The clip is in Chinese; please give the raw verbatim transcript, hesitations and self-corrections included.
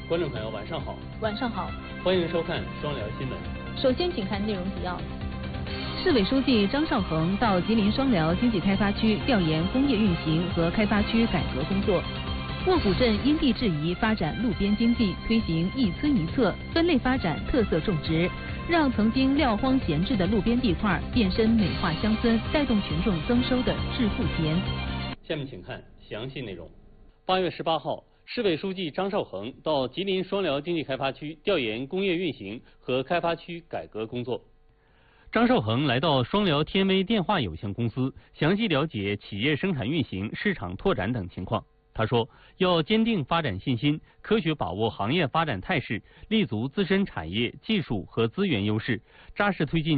观众朋友，晚上好。 晚上好， 欢迎收看双聊新闻。 首先，请看内容提要。 市委书记张绍恒到吉林双辽经济开发区调研工业运行和开发区改革工作。卧虎镇因地制宜发展路边经济，推行一村一策，分类发展特色种植，让曾经撂荒闲置的路边地块变身美化乡村，带动群众增收的致富田。 下面请看详细内容。八月十八号，市委书记张绍恒到吉林双辽经济开发区调研工业运行和开发区改革工作。张绍恒来到双辽天威电化有限公司，详细了解企业生产运行、市场拓展等情况。他说，要坚定发展信心，科学把握行业发展态势，立足自身产业、技术和资源优势，扎实推进